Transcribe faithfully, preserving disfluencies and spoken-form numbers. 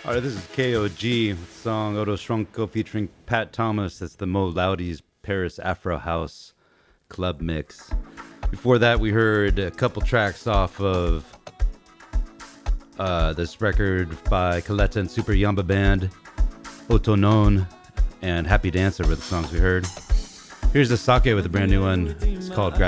All right, this is K O G song Odo Stronko featuring Pat Thomas. That's the Mo Loudy's Paris Afro House Club Mix. Before that, we heard a couple tracks off of uh, this record by Coletta and Super Yamba Band, Otonon, and Happy Dancer were the songs we heard. Here's the Sake with a brand new one. It's called Gratitude.